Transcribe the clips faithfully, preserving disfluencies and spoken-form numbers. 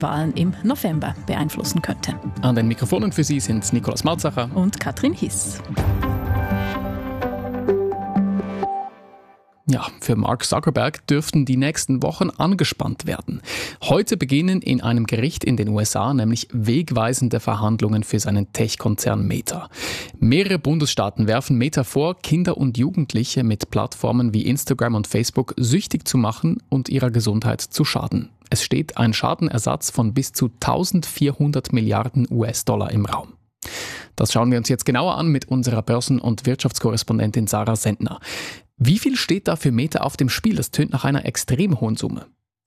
Wahlen im November beeinflussen könnte. An den Mikrofonen für Sie sind Nikolaus Malzacher und Katrin Hiss. Ja, für Mark Zuckerberg dürften die nächsten Wochen angespannt werden. Heute beginnen in einem Gericht in den U S A nämlich wegweisende Verhandlungen für seinen Tech-Konzern Meta. Mehrere Bundesstaaten werfen Meta vor, Kinder und Jugendliche mit Plattformen wie Instagram und Facebook süchtig zu machen und ihrer Gesundheit zu schaden. Es steht ein Schadenersatz von bis zu eintausendvierhundert Milliarden U S-Dollar im Raum. Das schauen wir uns jetzt genauer an mit unserer Börsen- und Wirtschaftskorrespondentin Sarah Sendner. Wie viel steht da für Meta auf dem Spiel? Das tönt nach einer extrem hohen Summe.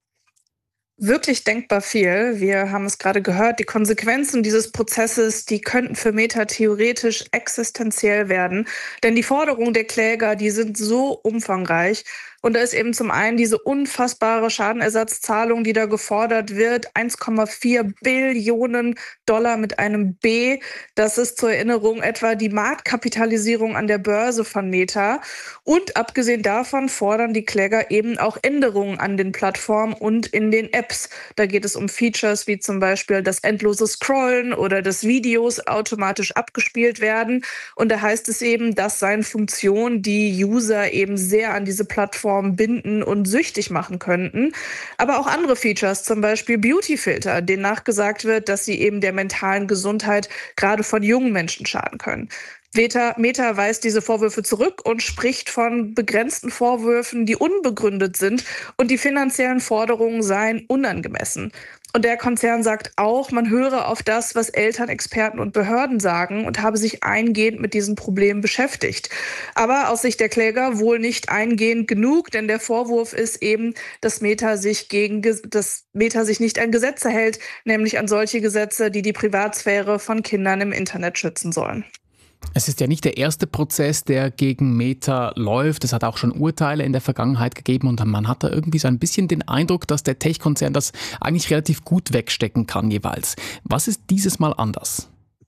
Wirklich denkbar viel. Wir haben es gerade gehört, die Konsequenzen dieses Prozesses, die könnten für Meta theoretisch existenziell werden. Denn die Forderungen der Kläger, die sind so umfangreich. Und da ist eben zum einen diese unfassbare Schadenersatzzahlung, die da gefordert wird, eins Komma vier Billionen Dollar mit einem B. Das ist zur Erinnerung etwa die Marktkapitalisierung an der Börse von Meta. Und abgesehen davon fordern die Kläger eben auch Änderungen an den Plattformen und in den Apps. Da geht es um Features wie zum Beispiel das endlose Scrollen oder dass Videos automatisch abgespielt werden. Und da heißt es eben, das seien Funktionen, die User eben sehr an diese Plattform binden und süchtig machen könnten. Aber auch andere Features, zum Beispiel Beautyfilter, denen nachgesagt wird, dass sie eben der mentalen Gesundheit gerade von jungen Menschen schaden können. Meta, Meta weist diese Vorwürfe zurück und spricht von begrenzten Vorwürfen, die unbegründet sind und die finanziellen Forderungen seien unangemessen. Und der Konzern sagt auch, man höre auf das, was Eltern, Experten und Behörden sagen und habe sich eingehend mit diesen Problemen beschäftigt. Aber aus Sicht der Kläger wohl nicht eingehend genug, denn der Vorwurf ist eben, dass Meta sich gegen, dass Meta sich nicht an Gesetze hält, nämlich an solche Gesetze, die die Privatsphäre von Kindern im Internet schützen sollen. Es ist ja nicht der erste Prozess, der gegen Meta läuft. Es hat auch schon Urteile in der Vergangenheit gegeben und man hat da irgendwie so ein bisschen den Eindruck, dass der Tech-Konzern das eigentlich relativ gut wegstecken kann jeweils. Was ist dieses Mal anders?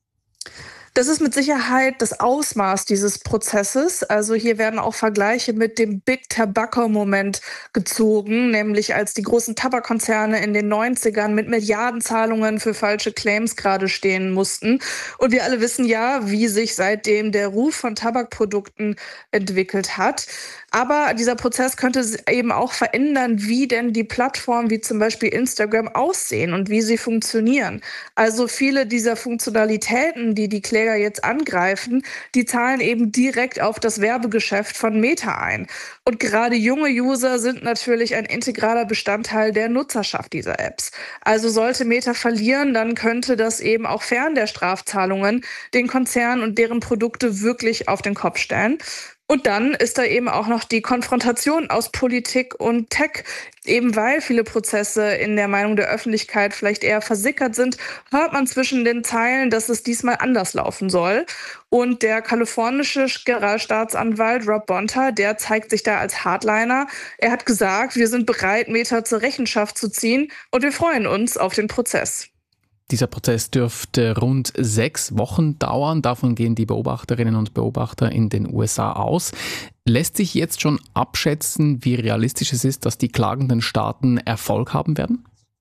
Das ist mit Sicherheit das Ausmaß dieses Prozesses. Also hier werden auch Vergleiche mit dem Big Tobacco-Moment gezogen, nämlich als die großen Tabakkonzerne in den neunzigern mit Milliardenzahlungen für falsche Claims gerade stehen mussten. Und wir alle wissen ja, wie sich seitdem der Ruf von Tabakprodukten entwickelt hat. Aber dieser Prozess könnte eben auch verändern, wie denn die Plattformen wie zum Beispiel Instagram aussehen und wie sie funktionieren. Also viele dieser Funktionalitäten, die die Kläger jetzt angreifen, die zahlen eben direkt auf das Werbegeschäft von Meta ein. Und gerade junge User sind natürlich ein integraler Bestandteil der Nutzerschaft dieser Apps. Also sollte Meta verlieren, dann könnte das eben auch fern der Strafzahlungen den Konzern und deren Produkte wirklich auf den Kopf stellen. Und dann ist da eben auch noch die Konfrontation aus Politik und Tech. Eben weil viele Prozesse in der Meinung der Öffentlichkeit vielleicht eher versickert sind, hört man zwischen den Zeilen, dass es diesmal anders laufen soll. Und der kalifornische Generalstaatsanwalt Rob Bonta, der zeigt sich da als Hardliner. Er hat gesagt, wir sind bereit, Meta zur Rechenschaft zu ziehen und wir freuen uns auf den Prozess. Dieser Prozess dürfte rund sechs Wochen dauern. Davon gehen die Beobachterinnen und Beobachter in den U S A aus. Lässt sich jetzt schon abschätzen, wie realistisch es ist, dass die klagenden Staaten Erfolg haben werden?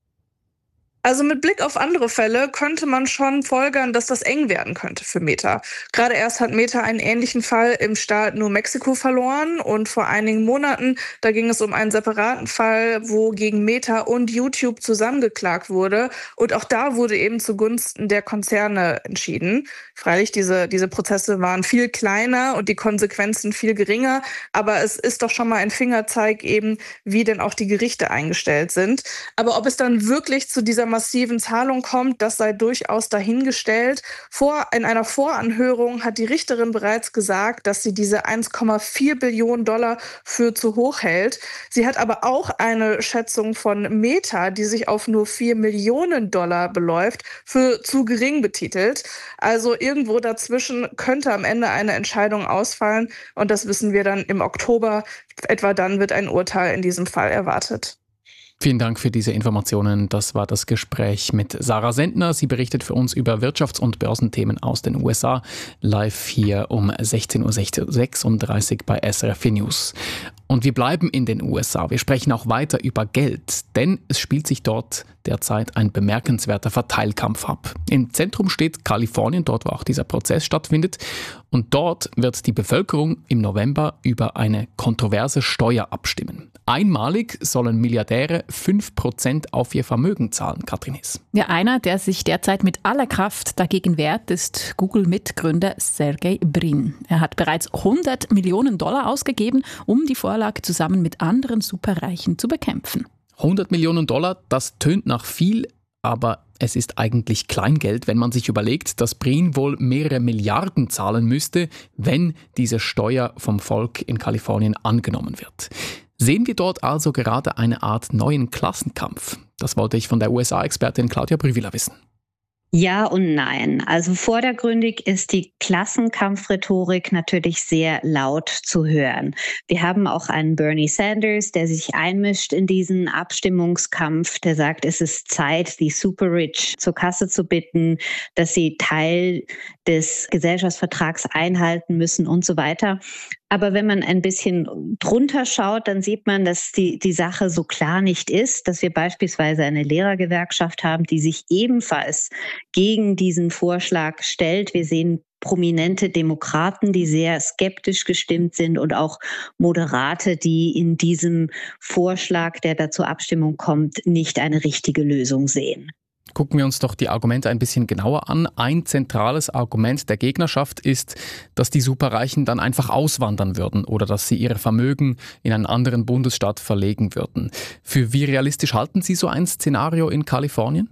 Also mit Blick auf andere Fälle könnte man schon folgern, dass das eng werden könnte für Meta. Gerade erst hat Meta einen ähnlichen Fall im Staat New Mexico verloren und vor einigen Monaten, da ging es um einen separaten Fall, wo gegen Meta und YouTube zusammengeklagt wurde. Und auch da wurde eben zugunsten der Konzerne entschieden. Freilich, diese, diese Prozesse waren viel kleiner und die Konsequenzen viel geringer. Aber es ist doch schon mal ein Fingerzeig eben, wie denn auch die Gerichte eingestellt sind. Aber ob es dann wirklich zu dieser massiven Zahlung kommt, das sei durchaus dahingestellt. Vor, in einer Voranhörung hat die Richterin bereits gesagt, dass sie diese eins Komma vier Billionen Dollar für zu hoch hält. Sie hat aber auch eine Schätzung von Meta, die sich auf nur vier Millionen Dollar beläuft, für zu gering betitelt. Also irgendwo dazwischen könnte am Ende eine Entscheidung ausfallen und das wissen wir dann im Oktober. Etwa dann wird ein Urteil in diesem Fall erwartet. Vielen Dank für diese Informationen. Das war das Gespräch mit Sarah Sendner. Sie berichtet für uns über Wirtschafts- und Börsenthemen aus den U S A. Live hier um sechzehn Uhr sechsunddreißig bei S R F vier News. Und wir bleiben in den U S A. Wir sprechen auch weiter über Geld, denn es spielt sich dort derzeit ein bemerkenswerter Verteilkampf ab. Im Zentrum steht Kalifornien, dort wo auch dieser Prozess stattfindet. Und dort wird die Bevölkerung im November über eine kontroverse Steuer abstimmen. Einmalig sollen Milliardäre fünf Prozent auf ihr Vermögen zahlen, Katrin Hiss. Ja, einer, der sich derzeit mit aller Kraft dagegen wehrt, ist Google-Mitgründer Sergey Brin. Er hat bereits hundert Millionen Dollar ausgegeben, um die Vorlage zusammen mit anderen Superreichen zu bekämpfen. hundert Millionen Dollar, das tönt nach viel, aber es ist eigentlich Kleingeld, wenn man sich überlegt, dass Brin wohl mehrere Milliarden zahlen müsste, wenn diese Steuer vom Volk in Kalifornien angenommen wird. Sehen wir dort also gerade eine Art neuen Klassenkampf? Das wollte ich von der U S A-Expertin Claudia Brühwiler wissen. Ja und nein. Also vordergründig ist die Klassenkampfrhetorik natürlich sehr laut zu hören. Wir haben auch einen Bernie Sanders, der sich einmischt in diesen Abstimmungskampf, der sagt, es ist Zeit, die Super Rich zur Kasse zu bitten, dass sie Teil des Gesellschaftsvertrags einhalten müssen und so weiter. Aber wenn man ein bisschen drunter schaut, dann sieht man, dass die, die Sache so klar nicht ist, dass wir beispielsweise eine Lehrergewerkschaft haben, die sich ebenfalls gegen diesen Vorschlag stellt. Wir sehen prominente Demokraten, die sehr skeptisch gestimmt sind und auch Moderate, die in diesem Vorschlag, der da zur Abstimmung kommt, nicht eine richtige Lösung sehen. Gucken wir uns doch die Argumente ein bisschen genauer an. Ein zentrales Argument der Gegnerschaft ist, dass die Superreichen dann einfach auswandern würden oder dass sie ihre Vermögen in einen anderen Bundesstaat verlegen würden. Für wie realistisch halten Sie so ein Szenario in Kalifornien?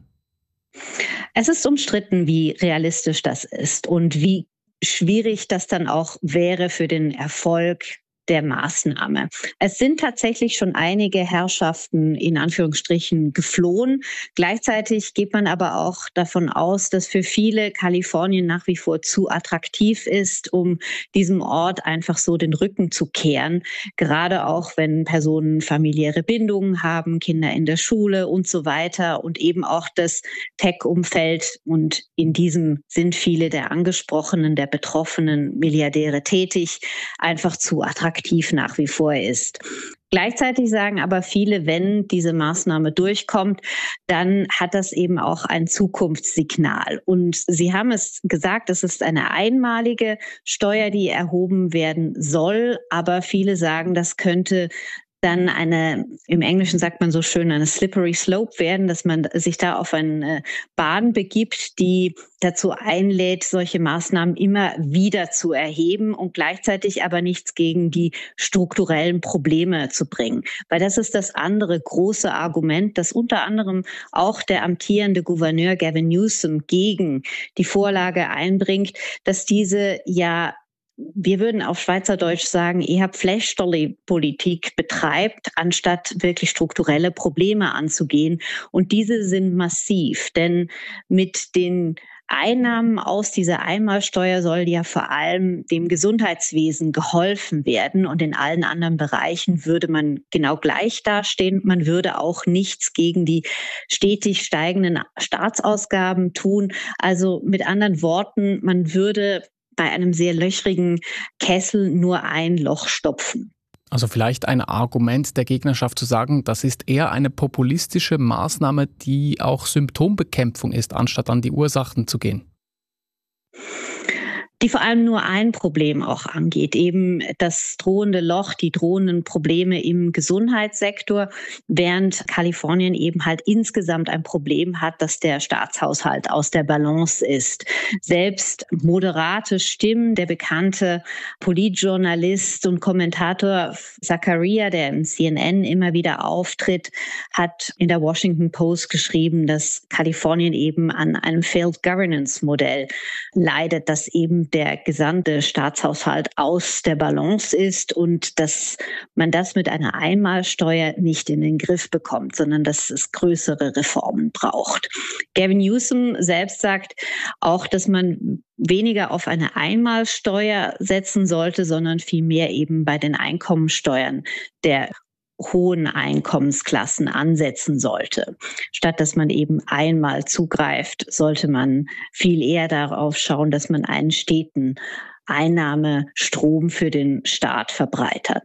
Es ist umstritten, wie realistisch das ist und wie schwierig das dann auch wäre für den Erfolg der Maßnahme. Es sind tatsächlich schon einige Herrschaften in Anführungsstrichen geflohen. Gleichzeitig geht man aber auch davon aus, dass für viele Kalifornien nach wie vor zu attraktiv ist, um diesem Ort einfach so den Rücken zu kehren. Gerade auch, wenn Personen familiäre Bindungen haben, Kinder in der Schule und so weiter und eben auch das Tech-Umfeld. Und in diesem sind viele der angesprochenen, der betroffenen Milliardäre tätig, einfach zu attraktiv. aktiv nach wie vor ist. Gleichzeitig sagen aber viele, wenn diese Maßnahme durchkommt, dann hat das eben auch ein Zukunftssignal. Und Sie haben es gesagt, es ist eine einmalige Steuer, die erhoben werden soll, aber viele sagen, das könnte dann eine, im Englischen sagt man so schön, eine slippery slope werden, dass man sich da auf eine Bahn begibt, die dazu einlädt, solche Maßnahmen immer wieder zu erheben und gleichzeitig aber nichts gegen die strukturellen Probleme zu bringen. Weil das ist das andere große Argument, das unter anderem auch der amtierende Gouverneur Gavin Newsom gegen die Vorlage einbringt, dass diese ja, wir würden auf Schweizerdeutsch sagen, eher Pflästerli-Politik betreibt, anstatt wirklich strukturelle Probleme anzugehen. Und diese sind massiv, denn mit den Einnahmen aus dieser Einmalsteuer soll ja vor allem dem Gesundheitswesen geholfen werden und in allen anderen Bereichen würde man genau gleich dastehen. Man würde auch nichts gegen die stetig steigenden Staatsausgaben tun. Also mit anderen Worten, man würde bei einem sehr löchrigen Kessel nur ein Loch stopfen. Also vielleicht ein Argument der Gegnerschaft zu sagen, das ist eher eine populistische Maßnahme, die auch Symptombekämpfung ist, anstatt an die Ursachen zu gehen. Die vor allem nur ein Problem auch angeht, eben das drohende Loch, die drohenden Probleme im Gesundheitssektor, während Kalifornien eben halt insgesamt ein Problem hat, dass der Staatshaushalt aus der Balance ist. Selbst moderate Stimmen, der bekannte Politjournalist und Kommentator Zakaria, der im C N N immer wieder auftritt, hat in der Washington Post geschrieben, dass Kalifornien eben an einem Failed Governance Modell leidet, dass eben der gesamte Staatshaushalt aus der Balance ist und dass man das mit einer Einmalsteuer nicht in den Griff bekommt, sondern dass es größere Reformen braucht. Gavin Newsom selbst sagt auch, dass man weniger auf eine Einmalsteuer setzen sollte, sondern vielmehr eben bei den Einkommensteuern der hohen Einkommensklassen ansetzen sollte. Statt dass man eben einmal zugreift, sollte man viel eher darauf schauen, dass man einen steten Einnahmestrom für den Staat verbreitert.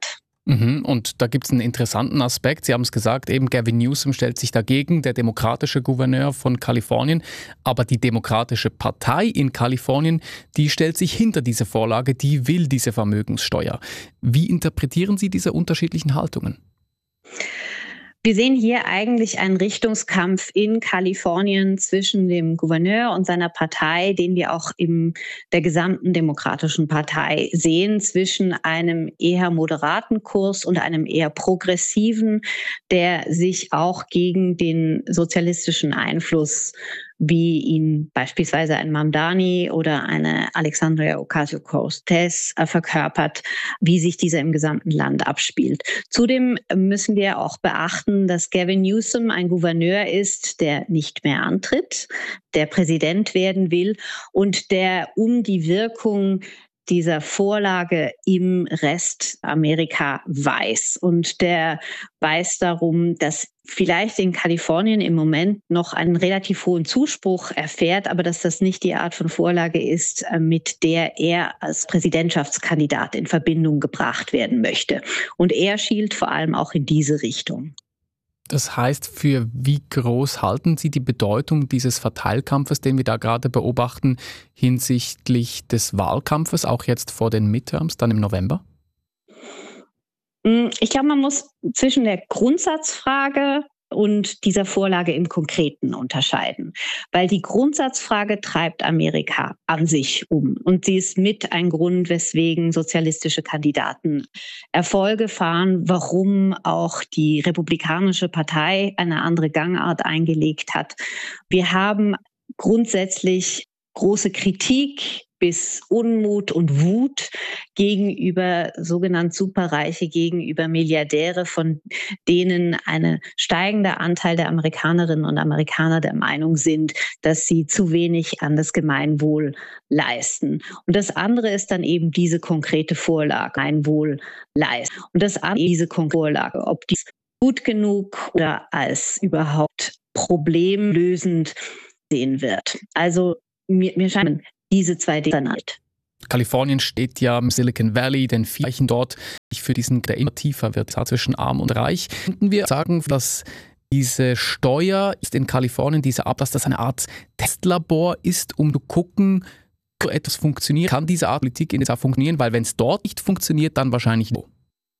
Mhm, und da gibt es einen interessanten Aspekt. Sie haben es gesagt, eben Gavin Newsom stellt sich dagegen, der demokratische Gouverneur von Kalifornien. Aber die Demokratische Partei in Kalifornien, die stellt sich hinter diese Vorlage, die will diese Vermögenssteuer. Wie interpretieren Sie diese unterschiedlichen Haltungen? Wir sehen hier eigentlich einen Richtungskampf in Kalifornien zwischen dem Gouverneur und seiner Partei, den wir auch in der gesamten Demokratischen Partei sehen, zwischen einem eher moderaten Kurs und einem eher progressiven, der sich auch gegen den sozialistischen Einfluss, wie ihn beispielsweise ein Mamdani oder eine Alexandria Ocasio-Cortez äh, verkörpert, wie sich dieser im gesamten Land abspielt. Zudem müssen wir auch beachten, dass Gavin Newsom ein Gouverneur ist, der nicht mehr antritt, der Präsident werden will und der um die Wirkung dieser Vorlage im Rest Amerika weiß. Und der weiß darum, dass vielleicht in Kalifornien im Moment noch einen relativ hohen Zuspruch erfährt, aber dass das nicht die Art von Vorlage ist, mit der er als Präsidentschaftskandidat in Verbindung gebracht werden möchte. Und er schielt vor allem auch in diese Richtung. Das heißt, für wie groß halten Sie die Bedeutung dieses Verteilkampfes, den wir da gerade beobachten, hinsichtlich des Wahlkampfes, auch jetzt vor den Midterms, dann im November? Ich glaube, man muss zwischen der Grundsatzfrage und dieser Vorlage im Konkreten unterscheiden. Weil die Grundsatzfrage treibt Amerika an sich um. Und sie ist mit ein Grund, weswegen sozialistische Kandidaten Erfolge fahren, warum auch die Republikanische Partei eine andere Gangart eingelegt hat. Wir haben grundsätzlich große Kritik bis Unmut und Wut gegenüber sogenannten Superreiche, gegenüber Milliardäre, von denen ein steigender Anteil der Amerikanerinnen und Amerikaner der Meinung sind, dass sie zu wenig an das Gemeinwohl leisten. Und das andere ist dann eben diese konkrete Vorlage, Gemeinwohl leisten. Und das andere diese konkrete Vorlage, ob die gut genug oder als überhaupt problemlösend sehen wird. Also mir, mir scheint diese zwei Dinge halt. Kalifornien steht ja im Silicon Valley, den Flächen dort für diesen, der immer tiefer wird, zwischen arm und reich. Könnten wir sagen, dass diese Steuer ist in Kalifornien, dieser Ablass, das eine Art Testlabor ist, um zu gucken, so etwas funktioniert? Kann diese Art Politik in der funktionieren? Weil wenn es dort nicht funktioniert, dann wahrscheinlich wo?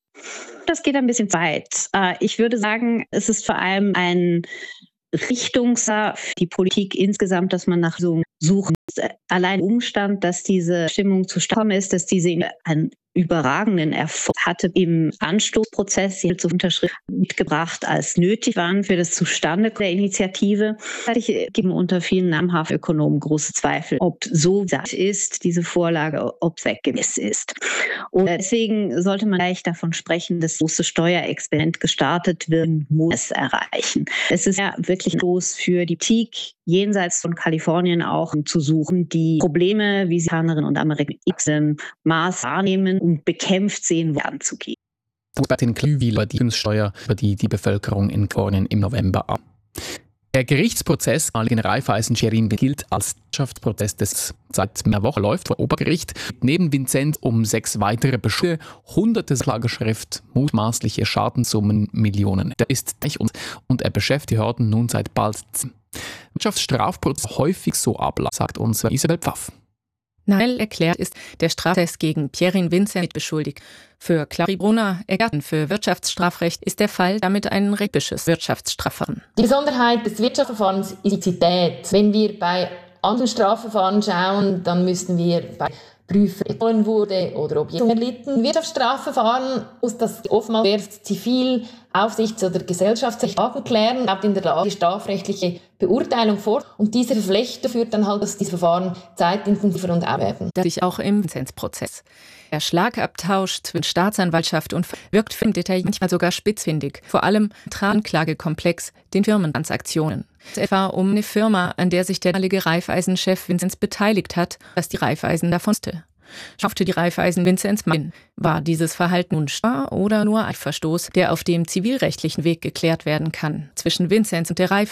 Das geht ein bisschen weit. Ich würde sagen, es ist vor allem ein Richtungssache für die Politik insgesamt, dass man nach so suchen. Allein Umstand, dass diese Stimmung zustande gekommen ist, dass diese einen überragenden Erfolg hatte im Anstoßprozess, sie zur Unterschrift mitgebracht, als nötig waren für das Zustande der Initiative. Es gibt unter vielen namhaften Ökonomen große Zweifel, ob so ist, diese Vorlage, ob zweckgemäß ist. Und deswegen sollte man gleich davon sprechen, dass das große Steuerexperiment gestartet wird, muss es erreichen. Es ist ja wirklich groß für die Politik, jenseits von Kalifornien auch zu suchen, die Probleme, wie sie Amerikanerinnen und Amerikaner Maß wahrnehmen und bekämpft sehen, wo anzugehen. Expertin Klüwi über die Steuer über die, die Bevölkerung in Kalifornien im November ab. Der Gerichtsprozess gegen Raiffeisen Sherin gilt als Wirtschaftsprozess, des seit mehr Woche läuft vor Obergericht. Neben Vinzenz um sechs weitere Beschuldigte, hunderte Klageschrift, mutmaßliche Schadensummen, Millionen. Der ist gleich und, und er beschäftigt die Behörden nun seit bald. Wirtschaftsstrafprozess häufig so abläuft, sagt uns Isabel Pfaff. Schnell erklärt ist der Strafprozess gegen Pierin Vinzenz mitbeschuldigt. Für Clary Brunner, Expertin für Wirtschaftsstrafrecht, ist der Fall damit ein typisches Wirtschaftsstrafverfahren. Die Besonderheit des Wirtschaftsverfahrens ist die Zität. Wenn wir bei anderen Strafverfahren schauen, dann müssten wir bei prüfen, ob wurde oder ob jemand erlitten. Wirtschaftsstrafverfahren muss das oftmals erst zivil, Aufsichts- oder Gesellschaftsrecht klären, bleibt in der Lage die strafrechtliche Beurteilung vor. Und dieser Verflechter führt dann halt, dass diese Verfahren zeitintensiver und auch werden. Das sich auch im Vinzenz-Prozess. Der Schlagabtausch zwischen Staatsanwaltschaft und wirkt im Detail manchmal sogar spitzfindig. Vor allem im Anklagekomplex, den Firmentransaktionen. Etwa um eine Firma, an der sich der damalige Raiffeisen-Chef Vinzenz beteiligt hat, was die Raiffeisen davon wusste. Schaffte die Raiffeisen Vinzenz ein? War dieses Verhalten nun strafbar oder nur ein Verstoß, der auf dem zivilrechtlichen Weg geklärt werden kann zwischen Vinzenz und der Raiffeisen?